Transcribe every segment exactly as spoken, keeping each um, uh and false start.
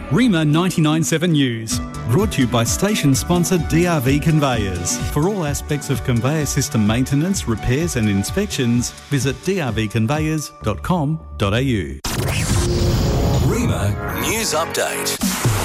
Rima ninety-nine point seven News, brought to you by station sponsor D R V Conveyors. For all aspects of conveyor system maintenance, repairs and inspections, visit d r v conveyors dot com dot a u. Rima News Update.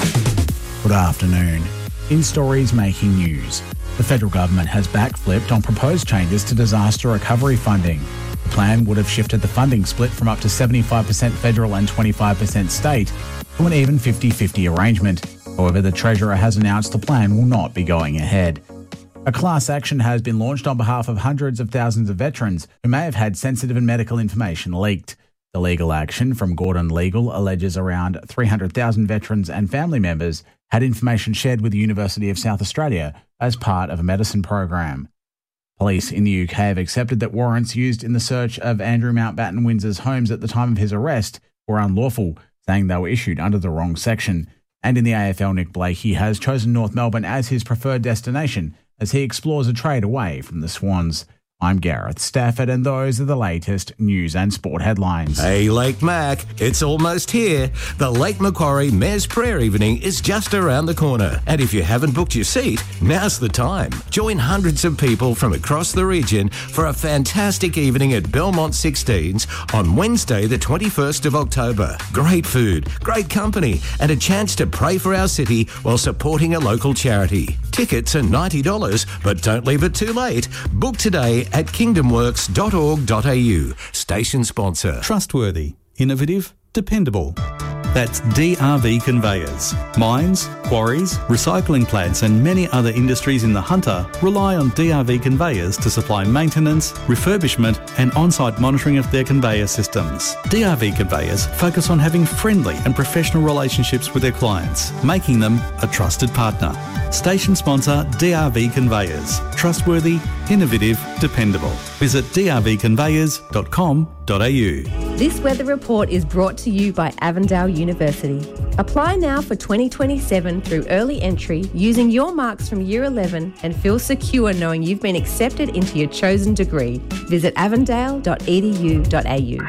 Good afternoon. In stories making news, the federal government has backflipped on proposed changes to disaster recovery funding. The plan would have shifted the funding split from up to seventy-five percent federal and twenty-five percent state to an even fifty-fifty arrangement. However, the Treasurer has announced the plan will not be going ahead. A class action has been launched on behalf of hundreds of thousands of veterans who may have had sensitive and medical information leaked. The legal action from Gordon Legal alleges around three hundred thousand veterans and family members had information shared with the University of South Australia as part of a medicine program. Police in the U K have accepted that warrants used in the search of Andrew Mountbatten Windsor's homes at the time of his arrest were unlawful, saying they were issued under the wrong section. And in the A F L, Nick Blakey has chosen North Melbourne as his preferred destination as he explores a trade away from the Swans. I'm Gareth Stafford, and those are the latest news and sport headlines. Hey, Lake Mac, it's almost here. The Lake Macquarie Mayor's Prayer Evening is just around the corner. And if you haven't booked your seat, now's the time. Join hundreds of people from across the region for a fantastic evening at Belmont sixteens on Wednesday, the twenty-first of October. Great food, great company, and a chance to pray for our city while supporting a local charity. Tickets are ninety dollars, but don't leave it too late. Book today at kingdom works dot org dot a u. Station sponsor. Trustworthy, innovative, dependable. That's D R V Conveyors. Mines, quarries, recycling plants and many other industries in the Hunter rely on D R V Conveyors to supply maintenance, refurbishment and on-site monitoring of their conveyor systems. D R V Conveyors focus on having friendly and professional relationships with their clients, making them a trusted partner. Station sponsor D R V Conveyors. Trustworthy, innovative, dependable. Visit d r v conveyors dot com dot a u. This weather report is brought to you by Avondale University. Apply now for twenty twenty-seven through early entry using your marks from Year eleven and feel secure knowing you've been accepted into your chosen degree. Visit avondale dot e d u dot a u.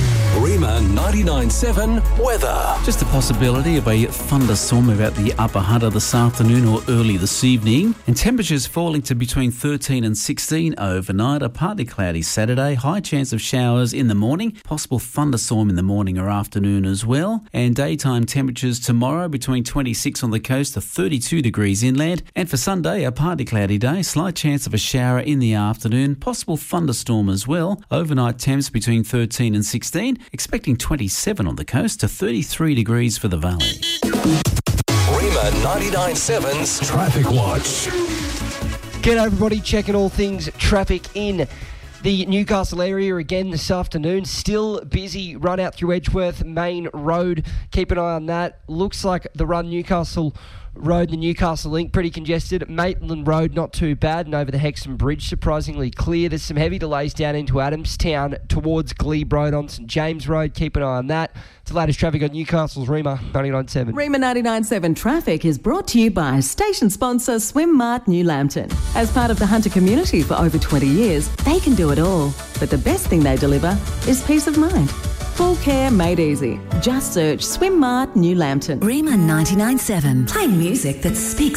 Rima ninety-nine point seven weather. Just a possibility of a thunderstorm about the upper Hunter this afternoon or early this evening, and temperatures falling to between thirteen and sixteen overnight. A partly cloudy Saturday, high chance of showers in the morning, possible thunderstorm in the morning or afternoon as well, and daytime temperatures tomorrow between twenty-six on the coast to thirty-two degrees inland, and for Sunday a partly cloudy day, slight chance of a shower in the afternoon, possible thunderstorm as well. Overnight temps between thirteen and sixteen, expecting twenty-seven on the coast to thirty-three degrees for the valley. Rima ninety-nine point seven's Traffic Watch. G'day everybody, checking all things traffic in the Newcastle area again this afternoon. Still busy run out through Edgeworth Main Road. Keep an eye on that. Looks like the run Newcastle Road, the Newcastle Link, pretty congested. Maitland Road, not too bad, and over the Hexham Bridge, surprisingly clear. There's some heavy delays down into Adamstown towards Glebe Road on St James Road. Keep an eye on that. It's the latest traffic on Newcastle's Rima ninety-nine point seven. Rima ninety-nine point seven traffic is brought to you by station sponsor Swimmart New Lambton. As part of the Hunter community for over twenty years, they can do it all. But the best thing they deliver is peace of mind. Full care made easy. Just search Swimmart New Lambton. Rima ninety-nine point seven. Playing music that speaks